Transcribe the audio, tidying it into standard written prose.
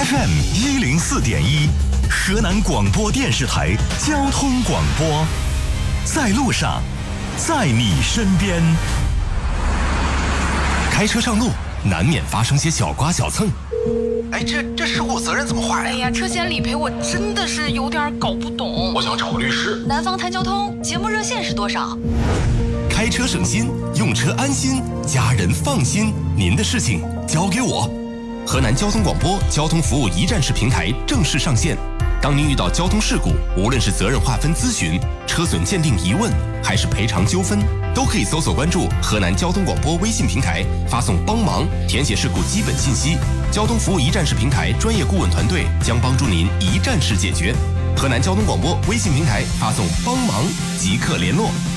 FM104.1，河南广播电视台交通广播，在路上，在你身边。开车上路，难免发生些小刮小蹭。 哎，这事故责任怎么划呀？ 哎呀，车险理赔我真的是有点搞不懂。 我想找个律师。 南方谈交通节目热线是多少？ 开车省心，用车安心，家人放心。您的事情交给我。河南交通广播交通服务一站式平台正式上线。当您遇到交通事故，无论是责任划分咨询、车损鉴定疑问，还是赔偿纠纷，都可以搜索关注河南交通广播微信平台，发送帮忙，填写事故基本信息。交通服务一站式平台专业顾问团队将帮助您一站式解决。河南交通广播微信平台发送帮忙即刻联络。